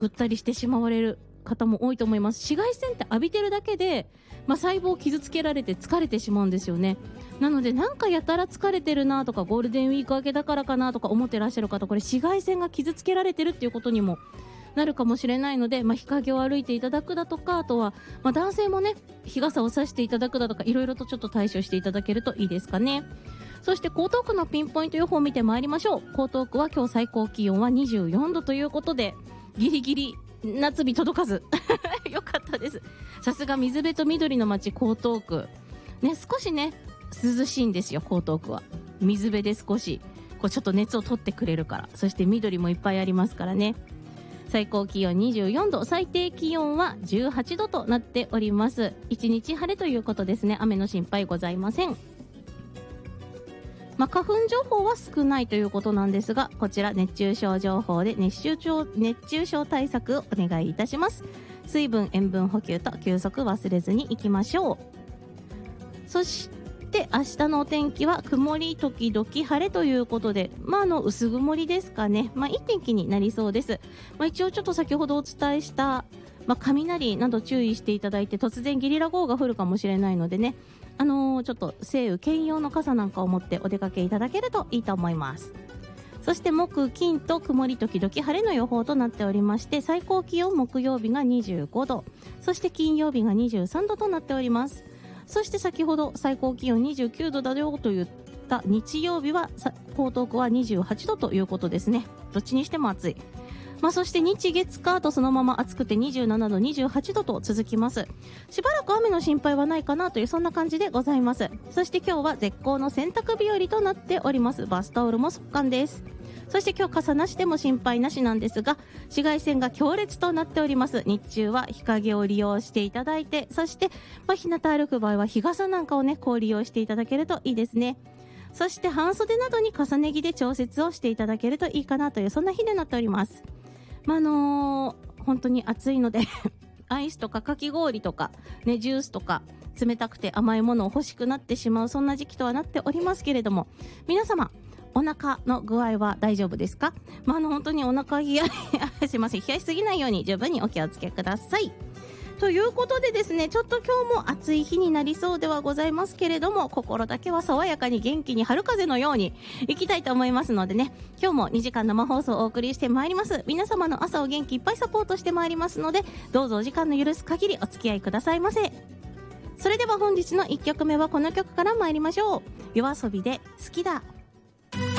ぐったりしてしまわれる方も多いと思います。紫外線って浴びてるだけで、細胞を傷つけられて疲れてしまうんですよね。なのでなんかやたら疲れてるなとか、ゴールデンウィーク明けだからかなとか思ってらっしゃる方、これ紫外線が傷つけられてるっていうことにもなるかもしれないので、日陰を歩いていただくだとか、あとは、男性もね日傘を差していただくだとか、いろいろとちょっと対処していただけるといいですかね。そして江東区のピンポイント予報を見てまいりましょう。江東区は今日最高気温は24度ということで、ギリギリ夏日届かずよかったです。さすが水辺と緑の街江東区ね、少しね涼しいんですよ。江東区は水辺で少しちょっと熱を取ってくれるから、そして緑もいっぱいありますからね。最高気温24度、最低気温は18度となっております。一日晴れということですね。雨の心配ございません。花粉情報は少ないということなんですが、こちら熱中症情報で熱中症対策をお願いいたします。水分塩分補給と休息忘れずにいきましょう。そして明日のお天気は曇り時々晴れということで、薄曇りですかね。いい天気になりそうです。一応ちょっと先ほどお伝えした雷など注意していただいて、突然ゲリラ豪雨が降るかもしれないのでね、ちょっと晴雨兼用の傘なんかを持ってお出かけいただけるといいと思います。そして木金と曇り時々晴れの予報となっておりまして、最高気温木曜日が25度、そして金曜日が23度となっております。そして先ほど最高気温29度だよと言った日曜日は江東区は28度ということですね。どっちにしても暑い。そして日月火とそのまま暑くて27度28度と続きます。しばらく雨の心配はないかなという、そんな感じでございます。そして今日は絶好の洗濯日和となっております。バスタオルも速乾です。そして今日傘なしでも心配なしなんですが、紫外線が強烈となっております。日中は日陰を利用していただいて、そして日向歩く場合は日傘なんかをね利用していただけるといいですね。そして半袖などに重ね着で調節をしていただけるといいかなという、そんな日になっております。本当に暑いのでアイスとかかき氷とか、ジュースとか冷たくて甘いものを欲しくなってしまう、そんな時期とはなっておりますけれども、皆様お腹の具合は大丈夫ですか？本当にお腹冷やすいません、冷やしすぎないように十分にお気をつけください。ということでですね、ちょっと今日も暑い日になりそうではございますけれども、心だけは爽やかに元気に春風のようにいきたいと思いますのでね、今日も2時間生放送をお送りしてまいります。皆様の朝を元気いっぱいサポートしてまいりますので、どうぞお時間の許す限りお付き合いくださいませ。それでは本日の1曲目はこの曲から参りましょう。夜遊びで好きだ。